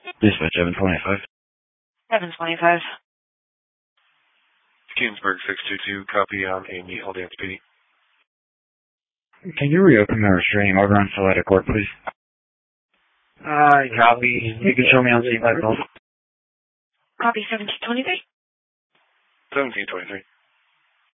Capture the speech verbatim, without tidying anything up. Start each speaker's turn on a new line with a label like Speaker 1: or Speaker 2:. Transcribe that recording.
Speaker 1: Dispatch seven twenty-five.
Speaker 2: seven twenty-five.
Speaker 3: Keensburg six two two, copy on Amy Haldane Speedy.
Speaker 1: Can you reopen the restraining order on Salida Court, please?
Speaker 4: Uh, copy. You can show me on scene by phone.
Speaker 2: Copy seventeen twenty-three.
Speaker 3: seventeen twenty-three.